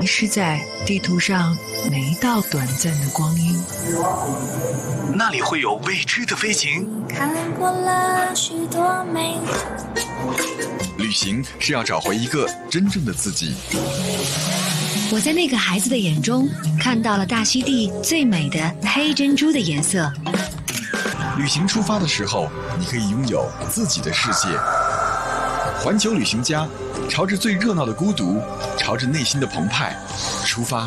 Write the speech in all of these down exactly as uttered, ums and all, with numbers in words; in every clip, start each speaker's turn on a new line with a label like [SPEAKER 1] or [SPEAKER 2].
[SPEAKER 1] 遗失在地图上每一道短暂的光阴。
[SPEAKER 2] 那里会有未知的飞行。
[SPEAKER 3] 看过了许多美。
[SPEAKER 4] 旅行是要找回一个真正的自己。
[SPEAKER 1] 我在那个孩子的眼中看到了大溪地最美的黑珍珠的颜色。
[SPEAKER 4] 旅行出发的时候，你可以拥有自己的世界。环球旅行家，朝着最热闹的孤独，朝着内心的澎湃出发。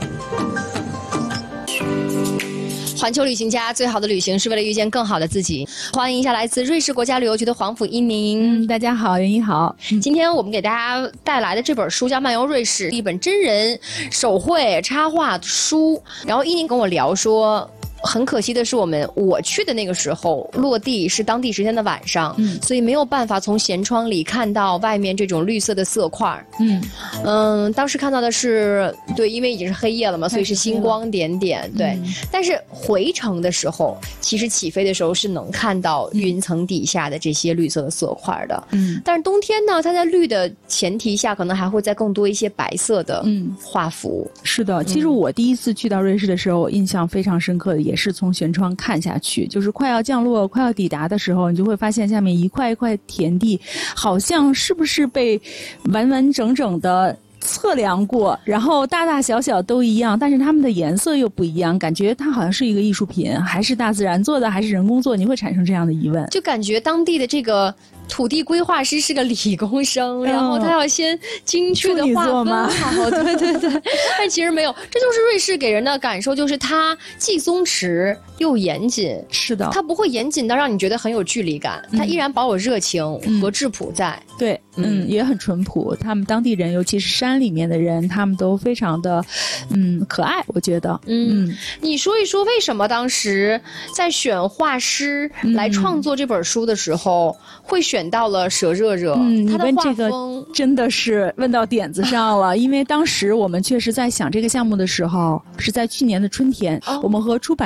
[SPEAKER 5] 环球旅行家，最好的旅行是为了遇见更好的自己。欢迎一下来自瑞士国家旅游局的黄甫一宁。
[SPEAKER 6] 嗯，大家好，袁一好。
[SPEAKER 5] 嗯、今天我们给大家带来的这本书叫《漫游瑞士》，一本真人手绘插画书。然后一宁跟我聊说，很可惜的是，我们我去的那个时候落地是当地时间的晚上，嗯，所以没有办法从舷窗里看到外面这种绿色的色块。嗯嗯，当时看到的是对，因为已经是黑夜了嘛，所以是星光点点。对、嗯，但是回程的时候，其实起飞的时候是能看到云层底下的这些绿色的色块的。嗯，但是冬天呢，它在绿的前提下，可能还会再更多一些白色的画幅。
[SPEAKER 6] 嗯、是的，其实我第一次去到瑞士的时候，印象非常深刻的也是从舷窗看下去，就是快要降落快要抵达的时候，你就会发现下面一块一块田地好像是不是被完完整整的测量过，然后大大小小都一样，但是它们的颜色又不一样，感觉它好像是一个艺术品，还是大自然做的还是人工做，你会产生这样的疑问。
[SPEAKER 5] 就感觉当地的这个土地规划师是个理工生，然后他要先精确的划分好，对对对。但其实没有，这就是瑞士给人的感受，就是它既松弛又严谨。
[SPEAKER 6] 是的，
[SPEAKER 5] 它不会严谨到让你觉得很有距离感，它依然保有热情和质朴在。
[SPEAKER 6] 嗯、对，嗯，也很淳朴。他们当地人，尤其是山里面的人，他们都非常的，嗯，可爱。我觉得，
[SPEAKER 5] 嗯，嗯你说一说为什么当时在选画师来创作这本书的时候，嗯、会选选到了佘热热，
[SPEAKER 6] 嗯，你问这个真的是问到点子上了，因为当时我们确实在想这个项目的时候，是在去年的春天，哦、我们和出版